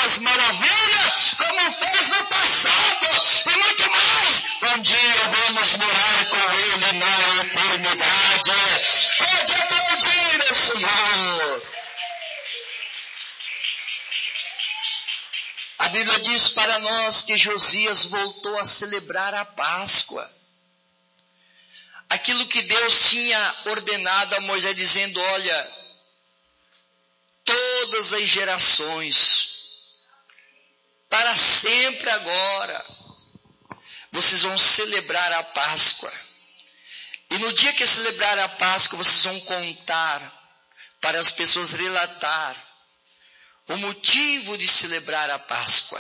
as maravilhas, como fez no passado, e muito mais. Um dia vamos morar com Ele na eternidade. Pode aplaudir o Senhor. A Bíblia diz para nós que Josias voltou a celebrar a Páscoa. Aquilo que Deus tinha ordenado a Moisés, dizendo: olha, todas as gerações, para sempre agora, vocês vão celebrar a Páscoa. E no dia que celebrar a Páscoa, vocês vão contar para as pessoas, relatar o motivo de celebrar a Páscoa.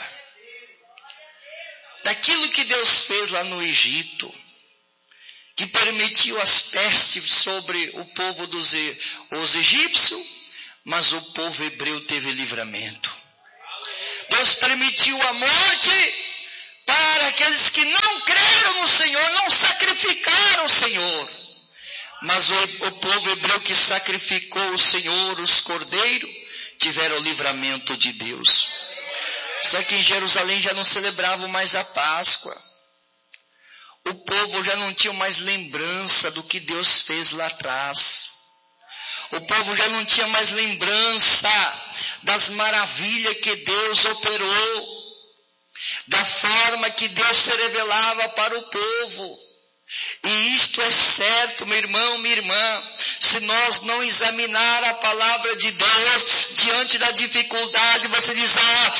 Daquilo que Deus fez lá no Egito, que permitiu as pestes sobre o povo os egípcios, mas o povo hebreu teve livramento. Deus permitiu a morte para aqueles que não creram no Senhor, não sacrificaram o Senhor. Mas o povo hebreu que sacrificou o Senhor, os cordeiros, tiveram o livramento de Deus. Só que em Jerusalém já não celebravam mais a Páscoa. O povo já não tinha mais lembrança do que Deus fez lá atrás. O povo já não tinha mais lembrança das maravilhas que Deus operou, da forma que Deus se revelava para o povo. E isto é certo, meu irmão, minha irmã, se nós não examinar a palavra de Deus, diante da dificuldade, você diz: